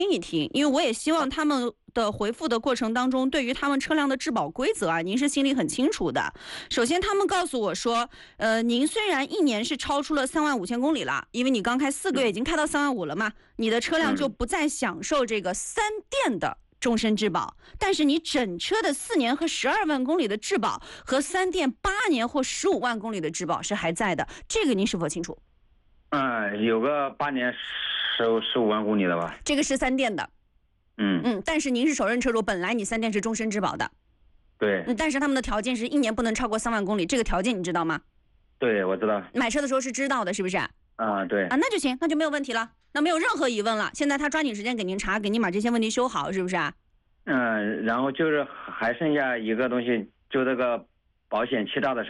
一听，因为我也希望他们的回复的过程当中，对于他们车辆的质保规则啊，您是心里很清楚的。首先，他们告诉我说，您虽然一年是超出了35000公里了，因为你刚开4个月已经开到35000了嘛，你的车辆就不再享受这个3电的终身质保，但是你整车的4年和12万公里的质保和3电8年或15万公里的质保是还在的，这个您是否清楚？ 有个8年15万公里的吧。 这个是3电的。但是您是首任车主，本来你3电是终身质保的。 对。 但是他们的条件是1年不能超过3万公里，这个条件你知道吗？ 对，我知道。 买车的时候是知道的，是不是？ 对。 那就行，那就没有问题了，那没有任何疑问了。现在他抓紧时间给您查，给您把这些问题修好，是不是？ 然后就是还剩下一个东西，就这个保险气罩的事。